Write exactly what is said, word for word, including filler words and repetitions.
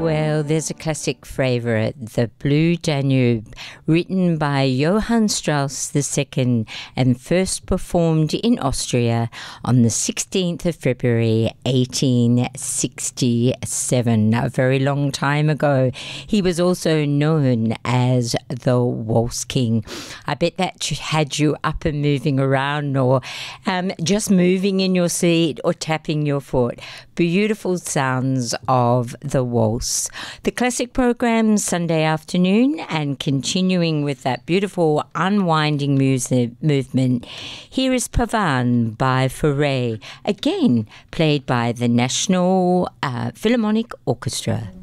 Well, there's a classic favourite, The Blue Danube, written by Johann Strauss the Second and first performed in Austria on the sixteenth of February eighteen sixty-seven, a very long time ago. He was also known as the Waltz King. I bet that had you up and moving around, or um, just moving in your seat or tapping your foot. Beautiful sounds of the waltz. The classic program Sunday afternoon, and continuing with that beautiful unwinding music movement, here is Pavan by Fauré, again played by the National uh, Philharmonic Orchestra.